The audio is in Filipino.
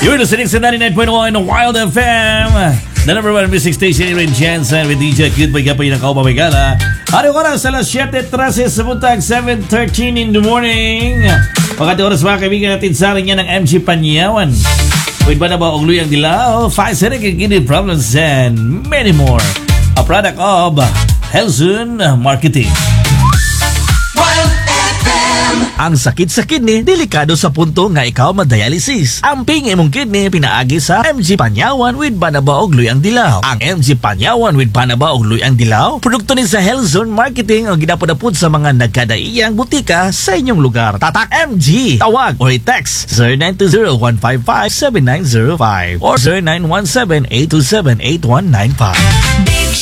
You're listening sa 99.1 Wild FM, the number one music station in Jensen with DJ Cute Boy Kapoy ng Kaupamigala. Ano oras? Alas 7:13 sa buntag, 7:13 in the morning. Pagkati oras mga kaibigan natin sa rin yan ng MG Panyawan. With ba na ba og luyang dilaw, 5 kidney problems and many more. A product of Helsun Marketing. Ang sakit sa kidney, delikado sa punto nga ikaw ma-dialysis. Amping imong kidney pinaagi sa MG Panyawan with Banaba og Luyang Dilaw. Ang MG Panyawan with Banaba og Luyang Dilaw, produkto ni sa Health Zone Marketing ang ginapod-apod sa mga nagkadaiyang butika sa inyong lugar. Tatak MG! Tawag or i-text 0920-155-7905 or 0917-827-8195.